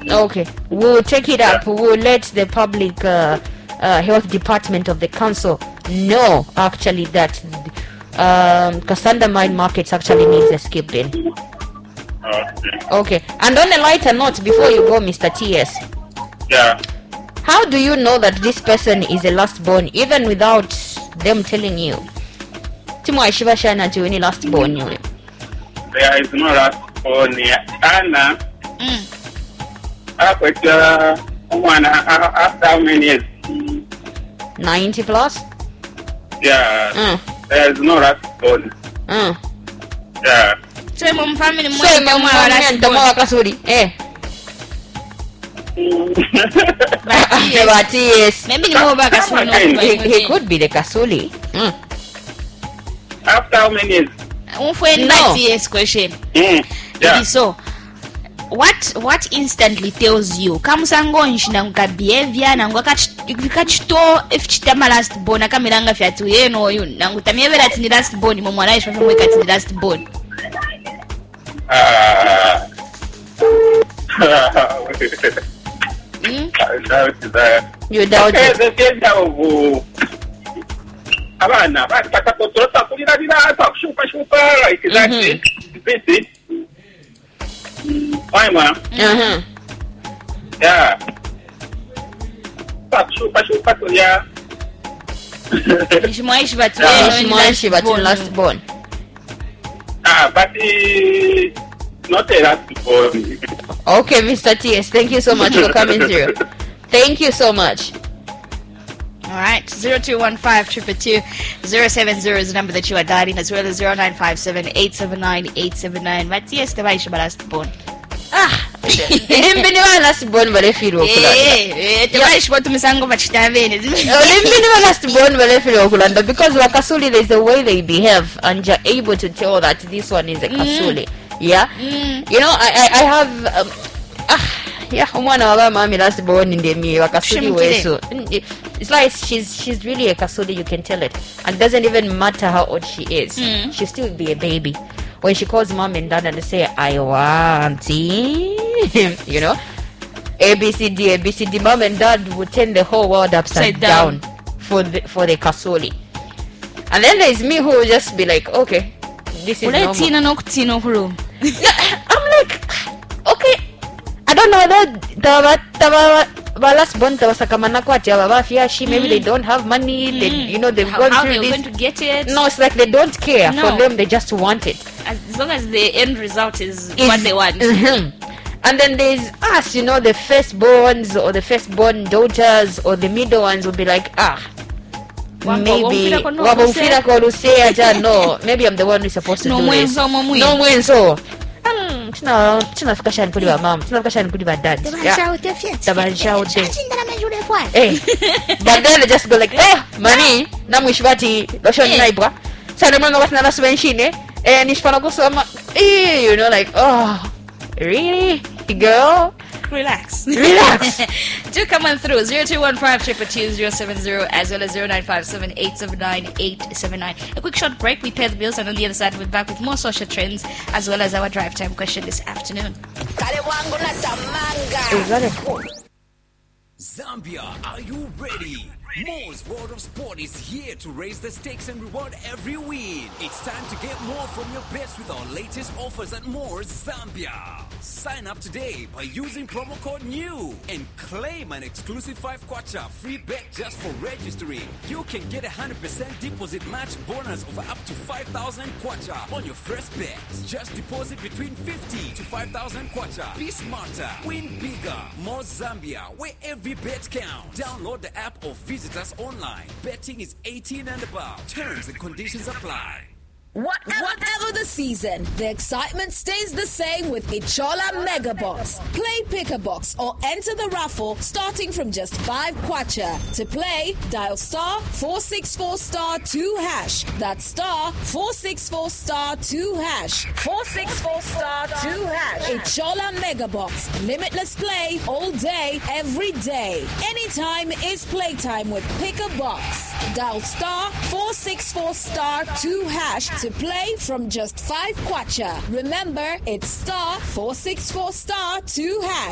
Okay, we'll take it up. We'll let the public health department of the council know actually that Kasanda Mine Markets actually needs a skip bin. Okay, and on a lighter note, before you go, Mr. TS. Yeah. How do you know that this person is a last born, even without them telling you? Timu Aishiva Shana to any last born you. There is no last born here. Anna. After how many years? 90 plus? Yeah. There is no last born. Yeah. So mum family mo Kasuri. But yes. Maybe ni mo ba Kasuri? He could be the Kasuli. After how many years? No. TS question. Yeah. So what instantly tells you kamusango nshinanga behavior nango kachito if chitama last born akamiranga fyatu yeno yu nangu tamiyebera ati ni last born mu mwana yishwa mweka ati ni last born. You doubt it. Abana bataka potrota kulira dira takushuka like that. Busy. Why man? Yeah. Takushuka kulia. Ishmaishi batu last born. But not a last born. Okay, Mr. TS, thank you so much for coming through. Thank you so much. Alright, 0215-222-070 is the number that you are dialing, as well as 0957-879-879. But TS, the Vaisha last born. Last born, but if you look because Wakasuli, there's a way they behave, and you're able to tell that this one is a Kasuli. Yeah, you know, I have one of our mommy last born in the Wakasuli way, so it's like she's really a Kasuli. You can tell it, and it doesn't even matter how old she is, she'll still be a baby. When she calls mom and dad and they say, I want him, you know, ABCD, mom and dad would turn the whole world upside down for the Kasuli. And then there's me who will just be like, okay, this is normal. I'm like, okay, I don't know that last born she maybe they don't have money, they, you know, they've gone how through they're this. going to get it. No, it's like they don't care. No. For them, they just want it. As long as the end result is what they want. And then there's us, you know, the firstborns or the firstborn daughters or the middle ones will be like, maybe no, maybe I'm the one who's supposed to do this. No mwenzo. Tunafika shani kuli wa mama, tunafika shani kuli wa dad. But then they just go like, money, namwishibati loshon naibwa. Sa naman ngawas na naswenshine, nishpana kusoma, you know, like, oh, really, girl? Relax. Do come on through 0215-222-070 as well as 0957-879-879. A quick short break, we pay the bills, and on the other side we're back with more social trends as well as our drive time question this afternoon. Zambia, are you ready? Moore's World of Sport is here to raise the stakes and reward every win. It's time to get more from your bets with our latest offers at Moore's Zambia. Sign up today by using promo code NEW and claim an exclusive 5 kwacha free bet just for registering. You can get 100% deposit match bonus of up to 5,000 kwacha on your first bet. Just deposit between 50 to 5,000 kwacha. Be smarter, win bigger. More Zambia, where every bet counts. Download the app or visit us online. Betting is 18 and above. Terms and conditions apply. Whatever the season, the excitement stays the same with Ichola Mega Box. Play Pick a Box or enter the raffle starting from just 5 kwacha. To play, dial star 464 star 2 hash. That's star 464 star 2 hash. 464 star 2 hash. Ichola Mega Box. Limitless play all day, every day. Anytime is playtime with Pick a Box. Dial star 464 star 2 hash to play from just 5 kwacha. Remember, it's star 464 star 2 hash.